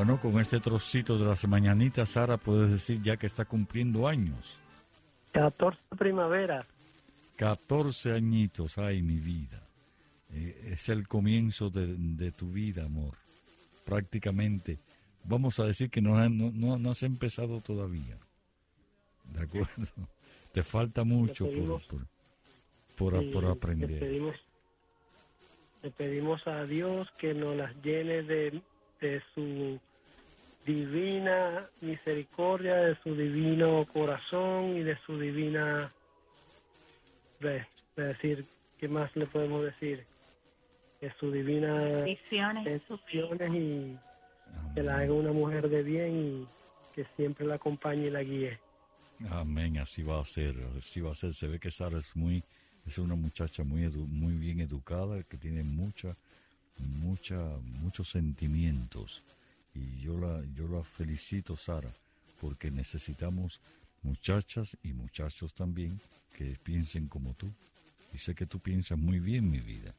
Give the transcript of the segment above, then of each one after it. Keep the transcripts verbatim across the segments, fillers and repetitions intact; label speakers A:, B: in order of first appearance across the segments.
A: Bueno, con este trocito de las mañanitas, Sara, puedes decir ya que está cumpliendo años.
B: catorce primavera.
A: catorce añitos, ay, mi vida. Eh, es el comienzo de, de tu vida, amor. Prácticamente. Vamos a decir que no, no, no, no has empezado todavía. ¿De acuerdo? Te falta mucho por, por, por,
B: sí,
A: por aprender.
B: Le pedimos, le pedimos a Dios que nos las llene de, de su divina misericordia, de su divino corazón y de su divina... Es decir, ¿qué más le podemos decir? De su divina...
C: Bendiciones.
B: Bendiciones y que la haga una mujer de bien y que siempre la acompañe y la guíe.
A: Amén, así va a ser, así va a ser. Se ve que Sara es muy, es una muchacha muy edu, muy bien educada, que tiene mucha, mucha, muchos sentimientos. Y yo la, yo la felicito, Sara, porque necesitamos muchachas y muchachos también que piensen como tú. Y sé que tú piensas muy bien, mi vida.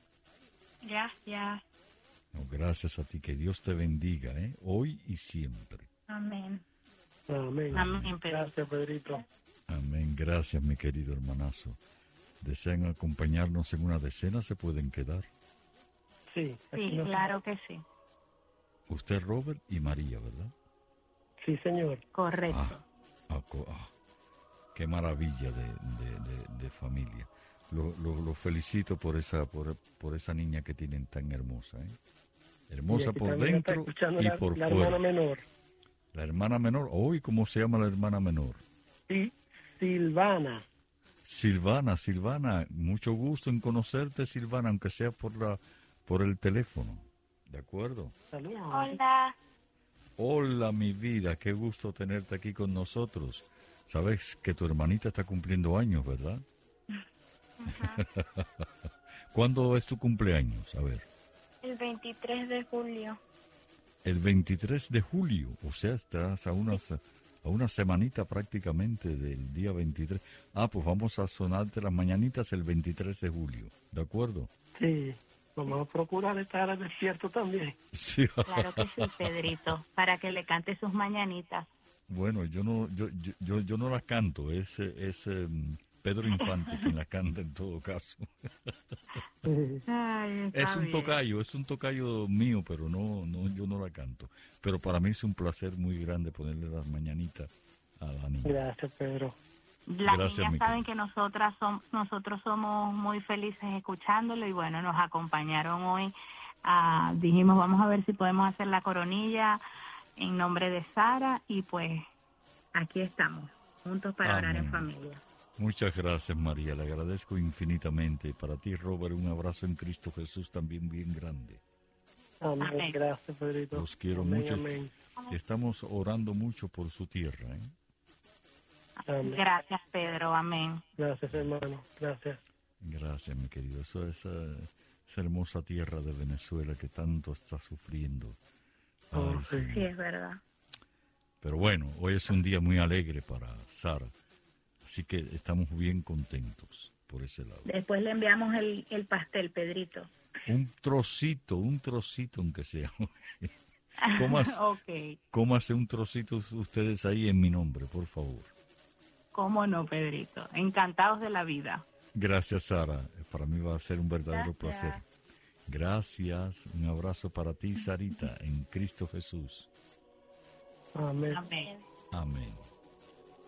C: Gracias.
A: No, gracias a ti, que Dios te bendiga, ¿eh? Hoy y siempre.
C: Amén.
B: Amén.
C: Amén, Pedro.
B: Gracias, Pedrito.
A: Amén. Gracias, mi querido hermanazo. ¿Desean acompañarnos en una decena? ¿Se pueden quedar?
B: Sí.
C: Sí,
B: nos...
C: claro que sí.
A: Usted, Robert y María, ¿verdad?
B: Sí, señor.
C: Correcto.
A: Ah, ah, ah, qué maravilla de, de, de, de familia. Lo, lo, lo felicito por esa, por, por esa niña que tienen tan hermosa, ¿eh? Hermosa por dentro y
B: la,
A: por
B: la
A: fuera.
B: Hermana menor.
A: La hermana menor. Hoy, ¿cómo se llama la hermana menor?
B: Sí, Silvana.
A: Silvana, Silvana, mucho gusto en conocerte, Silvana, aunque sea por la, por el teléfono. ¿De acuerdo?
B: Saludos.
C: Hola.
A: Hola, mi vida, qué gusto tenerte aquí con nosotros. Sabes que tu hermanita está cumpliendo años, ¿verdad?
C: Uh-huh.
A: ¿Cuándo es tu cumpleaños? A ver.
C: El veintitrés de julio.
A: El veintitrés de julio, o sea, estás a unas, a una semanita prácticamente del día veintitrés. Ah, pues vamos a sonarte las mañanitas el veintitrés de julio, ¿de acuerdo?
B: Sí, vamos a procurar estar despierto también.
A: Sí.
C: Claro que sí, Pedrito, para que le cante sus mañanitas.
A: Bueno, yo no, yo, yo, yo, yo no las canto, es, es um, Pedro Infante quien las canta en todo caso.
C: Ay,
A: es un
C: bien.
A: tocayo, es un tocayo mío, pero no, no, yo no la canto. Pero para mí es un placer muy grande ponerle las mañanitas a la niña.
B: Gracias, Pedro.
C: Las
A: Gracias,
C: niñas
A: mi
C: saben
A: querido.
C: que nosotras som, nosotros somos muy felices escuchándolo y bueno, nos acompañaron hoy. Uh, dijimos, vamos a ver si podemos hacer la coronilla en nombre de Sara y pues aquí estamos, juntos para
A: Amén.
C: orar en familia.
A: Muchas gracias, María, le agradezco infinitamente. Para ti, Robert, un abrazo en Cristo Jesús también bien grande.
B: Amén.
C: Amén.
B: Gracias, Pedrito.
A: Los quiero
B: Amén,
A: mucho.
B: amén.
A: Estamos orando mucho por su tierra, ¿eh?
B: Amén.
C: Gracias, Pedro, amén.
B: Gracias, hermano. Gracias.
A: Gracias, mi querido. Eso, esa, esa hermosa tierra de Venezuela que tanto está sufriendo. Ay,
B: Oh, sí.
A: Señor.
C: Sí, es verdad.
A: Pero bueno, hoy es un día muy alegre para Sara. Así que estamos bien contentos por ese lado.
C: Después le enviamos el, el pastel, Pedrito.
A: Un trocito, un trocito aunque sea. Comas,
C: Ok.
A: cómase un trocito ustedes ahí en mi nombre, por favor.
C: ¿Cómo no, Pedrito? Encantados de la vida.
A: Gracias, Sara. Para mí va a ser un verdadero
C: Gracias.
A: placer. Gracias. Un abrazo para ti, Sarita, en Cristo Jesús.
B: Amén.
C: Amén.
A: Amén.